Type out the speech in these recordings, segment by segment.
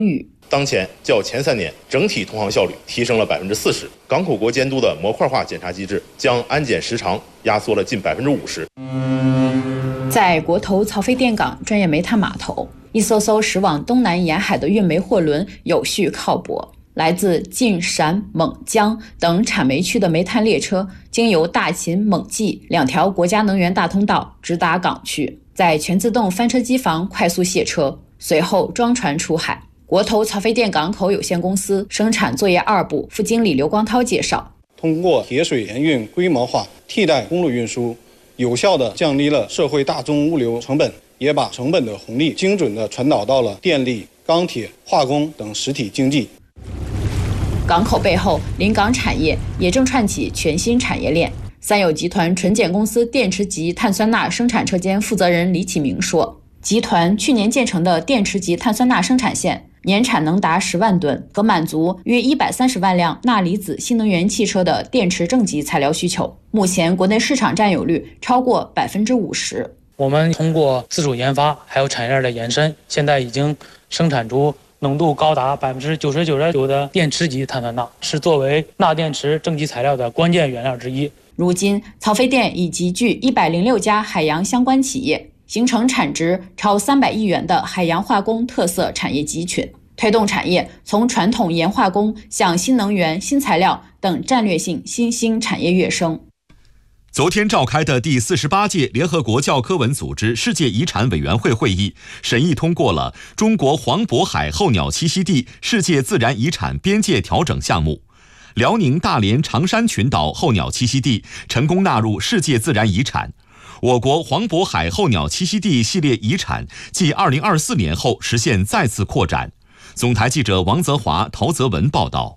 当前较前3年整体通航效率提升了40%，港口国监督的模块化检查机制将安检时长压缩了近50%。 在国投曹妃甸港专业煤炭码头，一艘艘驶往东南沿海的运煤货轮有序靠泊。来自晋、陕、蒙、江等产煤区的煤炭列车，经由大秦、蒙冀2条国家能源大通道直达港区，在全自动翻车机房快速卸车，随后装船出海。国投曹妃甸港口有限公司生产作业2部副经理刘光涛介绍， 通过铁水联运规模化替代公路运输，有效地降低了社会大宗物流成本，也把成本的红利精准地传导到了电力、钢铁、化工等实体经济。 港口背后，临港产业也正串起全新产业链。三友集团纯碱公司电池级碳酸钠生产车间负责人李启明说，集团去年建成的电池级碳酸钠生产线年产能达10万吨，可满足约130万辆钠离子新能源汽车的电池正极材料需求。目前国内市场占有率超过50%。 我们通过自主研发还有产业链的延伸，现在已经生产出浓度高达99.9%的电池级碳酸钠，是作为钠电池正极材料的关键原料之一。 如今，曹妃甸已集聚106家海洋相关企业，形成产值超300亿元的海洋化工特色产业集群，推动产业从传统盐化工向新能源、新材料等战略性新兴产业跃升。 昨天召开的第48届联合国教科文组织世界遗产委员会会议审议通过了中国黄渤海候鸟栖息地世界自然遗产边界调整项目，辽宁大连长山群岛候鸟栖息地成功纳入世界自然遗产。我国黄渤海候鸟栖息地系列遗产继2024年后实现再次扩展。总台记者王泽华、陶泽文报道。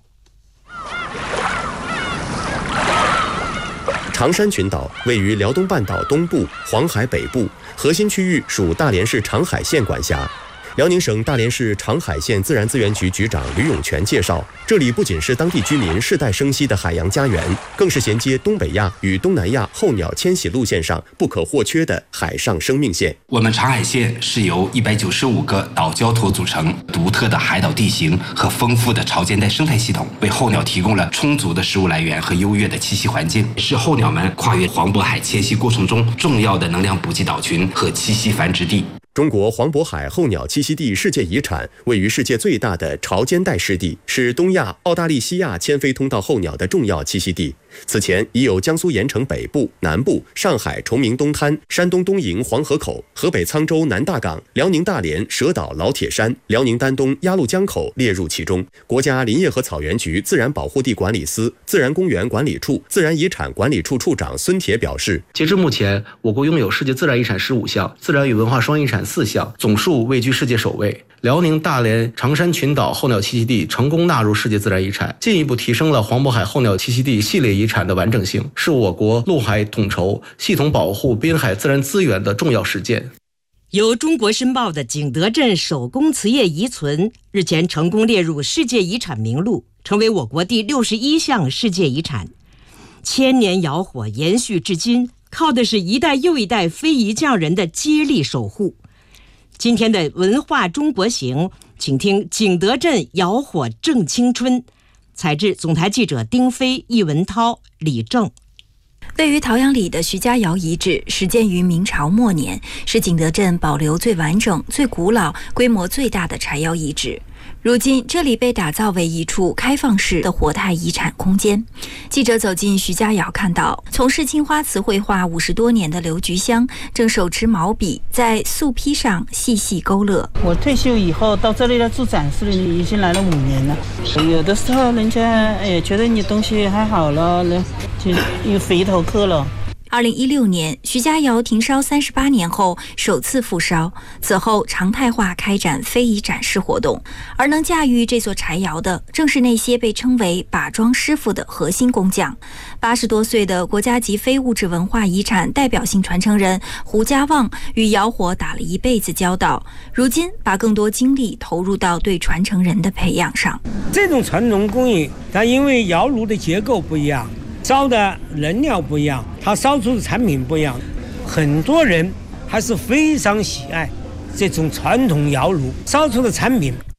长山群岛位于辽东半岛东部、黄海北部，核心区域属大连市长海县管辖。辽宁省大连市长海县自然资源局局长吕永全介绍，这里不仅是当地居民世代生息的海洋家园，更是衔接东北亚与东南亚候鸟迁徙路线上不可或缺的海上生命线。 我们长海县是由195个岛礁坨组成，独特的海岛地形和丰富的潮间带生态系统，为候鸟提供了充足的食物来源和优越的栖息环境，是候鸟们跨越黄渤海迁徙过程中重要的能量补给岛群和栖息繁殖地。 中国黄渤海候鸟栖息地世界遗产位于世界最大的潮间带湿地，是东亚、澳大利西亚迁飞通道候鸟的重要栖息地。此前已有江苏盐城北部、南部、上海崇明东滩、山东东营黄河口、河北沧州南大港、辽宁大连蛇岛老铁山、辽宁丹东鸭绿江口列入其中。国家林业和草原局自然保护地管理司、自然公园管理处、自然遗产管理处处长孙铁表示， 截至目前，我国拥有世界自然遗产15项，自然与文化双遗产4项，总数位居世界首位。辽宁大连长山群岛候鸟栖息地成功纳入世界自然遗产，进一步提升了黄渤海候鸟栖息地系列遗产的完整性，是我国陆海统筹、系统保护滨海自然资源的重要实践。 由中国申报的景德镇手工瓷业遗存日前成功列入世界遗产名录，成为我国第61项世界遗产。千年窑火延续至今，靠的是一代又一代非遗匠人的接力守护。今天的文化中国行，请听景德镇窑火正青春。采制总台记者丁飞、易文涛、李正。 位于陶阳里的徐家窑遗址始建于明朝末年，是景德镇保留最完整、最古老、规模最大的柴窑遗址。如今这里被打造为一处开放式的活态遗产空间。记者走进徐家窑，看到从事青花瓷绘画50多年的刘菊香正手持毛笔在素坯上细细勾勒。 我退休以后到这里来做展示了，已经来了5年了。有的时候人家觉得你东西还好了，就又回头客了。 2016年，徐家窑停烧38年后首次复烧，此后常态化开展非遗展示活动。而能驾驭这座柴窑的，正是那些被称为把庄师傅的核心工匠。80多岁的国家级非物质文化遗产代表性传承人胡家旺与窑火打了一辈子交道，如今把更多精力投入到对传承人的培养上。 这种传统工艺，它因为窑炉的结构不一样，烧的能量不一样，它烧出的产品不一样，很多人还是非常喜爱这种传统窑炉烧出的产品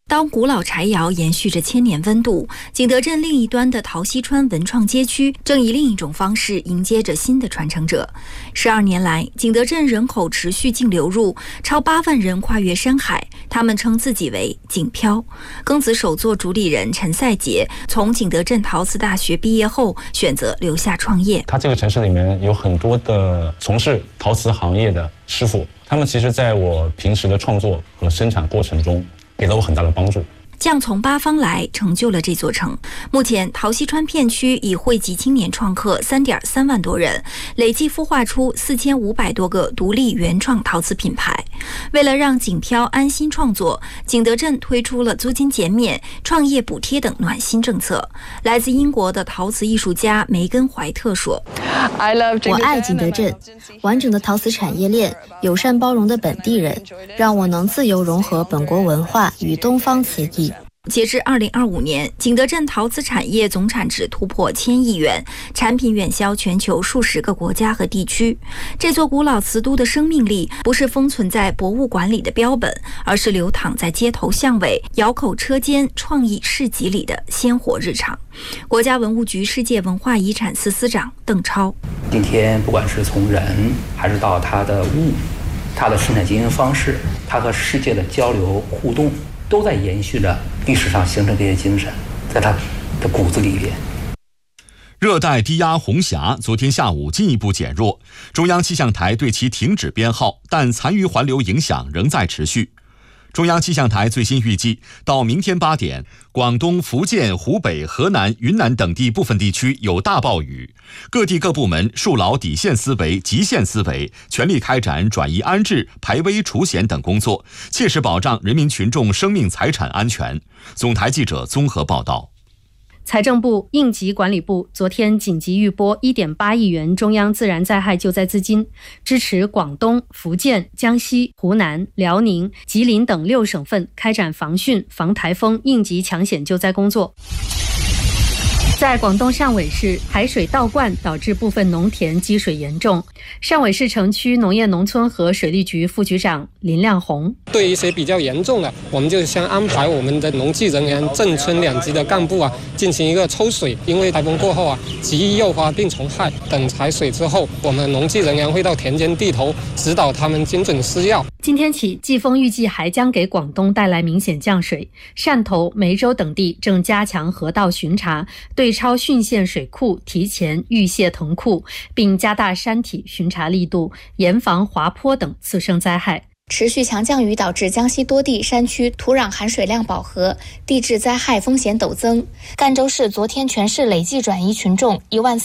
当古老柴窑延续着千年温度，景德镇另一端的陶溪川文创街区正以另一种方式迎接着新的传承者。12年来，景德镇人口持续净流入，超8万人跨越山海，他们称自己为景漂。庚子首座主理人陈赛杰从景德镇陶瓷大学毕业后，选择留下创业。 他这个城市里面有很多的从事陶瓷行业的师傅，他们其实在我平时的创作和生产过程中给了我很大的帮助。 将从8方来，成就了这座城。目前，陶溪川片区已汇集青年创客3.3万多人，累计孵化出4500多个独立原创陶瓷品牌。为了让景漂安心创作，景德镇推出了租金减免、创业补贴等暖心政策。来自英国的陶瓷艺术家梅根·怀特说：“ 我爱景德镇，完整的陶瓷产业链，友善包容的本地人，让我能自由融合本国文化与东方瓷艺。” 截至2025年，景德镇陶瓷产业总产值突破1000亿元，产品远销全球数十个国家和地区。这座古老瓷都的生命力，不是封存在博物馆里的标本，而是流淌在街头巷尾、窑口车间、创意市集里的鲜活日常。国家文物局世界文化遗产司司长邓超： 今天不管是从人，还是到它的物，它的生产经营方式，它和世界的交流互动，都在延续着历史上形成这些精神，在它的骨子里边。 热带低压红霞昨天下午进一步减弱，中央气象台对其停止编号，但残余环流影响仍在持续。中央气象台最新预计，到明天8点，广东、福建、湖北、河南、云南等地部分地区有大暴雨。各地各部门树牢底线思维、极限思维，全力开展转移安置、排危除险等工作，切实保障人民群众生命财产安全。总台记者综合报道。 财政部、应急管理部昨天紧急预拨1.8亿元中央自然灾害救灾资金，支持广东、福建、江西、湖南、辽宁、吉林等6省份开展防汛、防台风应急抢险救灾工作。在广东汕尾市，海水倒灌导致部分农田积水严重。汕尾市城区农业农村和水利局副局长林亮红： 对一些比较严重的，我们就先安排我们的农技人员、镇村2级的干部进行一个抽水，因为台风过后极易诱发病虫害。等排水之后，我们农技人员会到田间地头指导他们精准施药。 今天起，季风预计还将给广东带来明显降水。汕头、梅州等地正加强河道巡查，对超汛县水库提前预泄腾库，并加大山体巡查力度，严防滑坡等次生灾害。 持续强降雨导致江西多地山区土壤含水量饱和，地质灾害风险陡增。赣州市昨天全市累计转移群众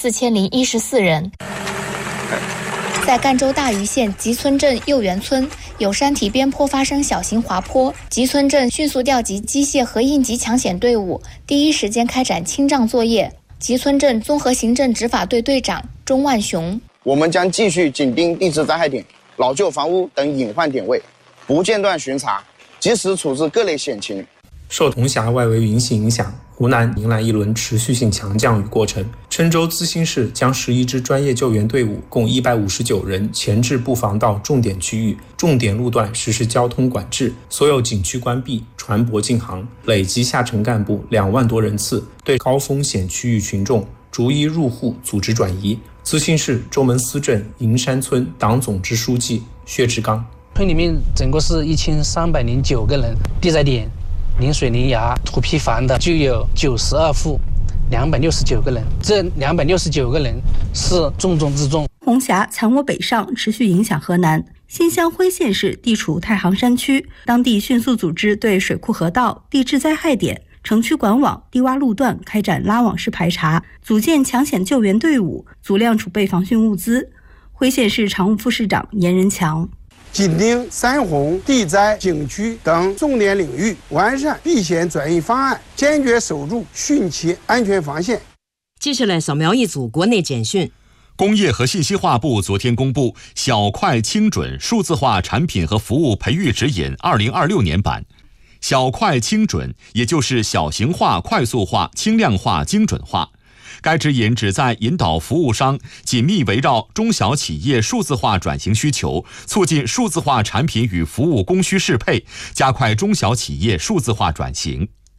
14014人。在赣州大余县集村镇右园村，有山体边坡发生小型滑坡，集村镇迅速调集机械和应急抢险队伍，第一时间开展清障作业。集村镇综合行政执法队队长钟万雄： 我们将继续紧盯地质灾害点、老旧房屋等隐患点位，不间断巡查，及时处置各类险情。 受红霞外围云系影响，湖南迎来一轮持续性强降雨过程。郴州资兴市将11支专业救援队伍，共159人前置布防到重点区域、重点路段实施交通管制，所有景区关闭，船舶禁航，累计下沉干部2万多人次，对高风险区域群众逐一入户组织转移。资兴市周门司镇银山村党总支书记薛志刚： 村里面整个是1309个人，地灾点临水临崖土坯房的就有92户，269个人。这269个人是重中之重。 红霞残我北上，持续影响河南。新乡辉县市地处太行山区，当地迅速组织对水库河道、地质灾害点、城区管网、低洼路段开展拉网式排查，组建抢险救援队伍，足量储备防汛物资。辉县市常务副市长严仁强： 紧盯山洪、地灾、景区等重点领域，完善避险转移方案，坚决守住汛期安全防线。 接下来扫描一组国内简讯。 工业和信息化部昨天公布小快精准数字化产品和服务培育指引2026年版。小快精准，也就是小型化、快速化、轻量化、精准化。 该指引旨在引导服务商紧密围绕中小企业数字化转型需求，促进数字化产品与服务供需适配，加快中小企业数字化转型。